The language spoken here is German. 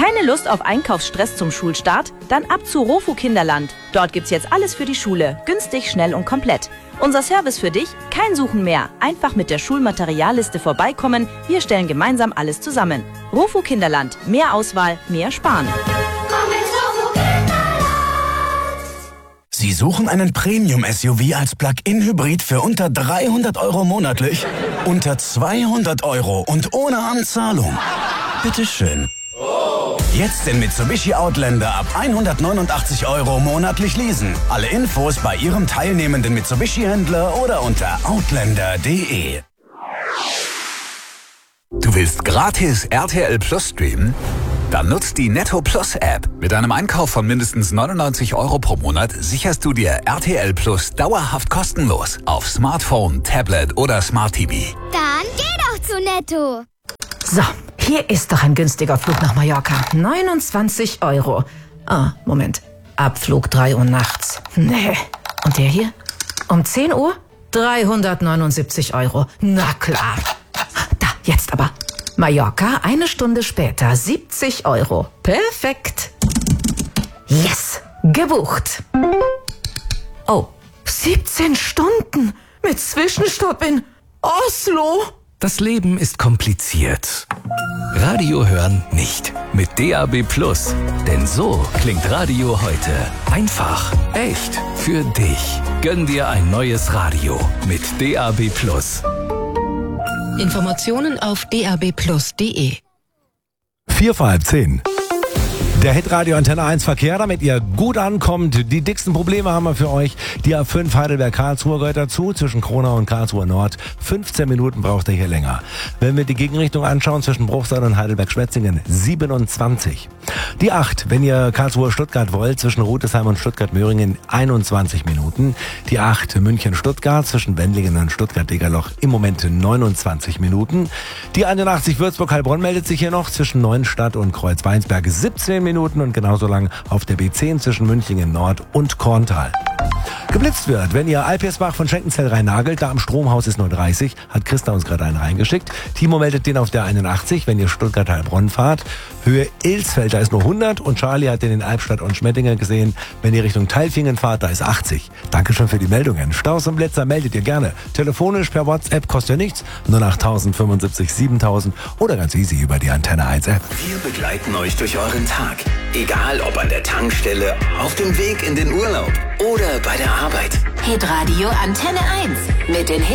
Keine Lust auf Einkaufsstress zum Schulstart? Dann ab zu Rofu Kinderland. Dort gibt's jetzt alles für die Schule. Günstig, schnell und komplett. Unser Service für dich? Kein Suchen mehr. Einfach mit der Schulmaterialliste vorbeikommen. Wir stellen gemeinsam alles zusammen. Rofu Kinderland. Mehr Auswahl, mehr Sparen. Sie suchen einen Premium-SUV als Plug-in-Hybrid für unter 300 € monatlich? Unter 200 € und ohne Anzahlung? Bitteschön. Jetzt den Mitsubishi Outlander ab 189 € monatlich leasen. Alle Infos bei Ihrem teilnehmenden Mitsubishi-Händler oder unter outlander.de. Du willst gratis RTL Plus streamen? Dann nutzt die Netto Plus App. Mit einem Einkauf von mindestens 99 € pro Monat sicherst du dir RTL Plus dauerhaft kostenlos auf Smartphone, Tablet oder Smart TV. Dann geh doch zu Netto. So, hier ist doch ein günstiger Flug nach Mallorca. 29 €. Ah, Moment. Abflug 3 Uhr nachts. Nee. Und der hier? Um 10 Uhr? 379 €. Na klar. Da, jetzt aber. Mallorca, 1 Stunde später, 70 €. Perfekt. Yes, gebucht. Oh, 17 Stunden mit Zwischenstopp in Oslo. Das Leben ist kompliziert. Radio hören nicht. Mit DAB+. Denn so klingt Radio heute. Einfach, echt, für dich. Gönn dir ein neues Radio mit DAB+. Informationen auf dabplus.de. 9:45. Der Hitradio Antenne 1 Verkehr, damit ihr gut ankommt. Die dicksten Probleme haben wir für euch. Die A5 Heidelberg-Karlsruhe gehört dazu, zwischen Kronau und Karlsruhe Nord. 15 Minuten braucht ihr hier länger. Wenn wir die Gegenrichtung anschauen, zwischen Bruchsal und Heidelberg-Schwetzingen, 27. Die 8, wenn ihr Karlsruhe-Stuttgart wollt, zwischen Rudesheim und Stuttgart-Möhringen, 21 Minuten. Die 8 München-Stuttgart, zwischen Wendlingen und Stuttgart-Degerloch, im Moment 29 Minuten. Die 81 Würzburg-Heilbronn meldet sich hier noch, zwischen Neuenstadt und Kreuzweinsberg, 17 Minuten und genauso lang auf der B10 zwischen Münchingen Nord und Korntal. Geblitzt wird, wenn ihr Alpirsbach von Schenkenzell Rhein-Nagelt, da am Stromhaus ist nur 30, hat Christa uns gerade einen reingeschickt. Timo meldet den auf der 81, wenn ihr Stuttgart-Heilbronn fahrt. Höhe Ilsfeld, da ist nur 100 und Charlie hat den in Albstadt und Schmettingen gesehen. Wenn ihr Richtung Tailfingen fahrt, da ist 80. Dankeschön für die Meldungen. Staus und Blitzer meldet ihr gerne. Telefonisch per WhatsApp kostet ja nichts. 08075 7000 oder ganz easy über die Antenne 1 App. Wir begleiten euch durch euren Tag. Egal ob an der Tankstelle, auf dem Weg in den Urlaub oder bei der Arbeit. Hitradio Antenne 1 mit den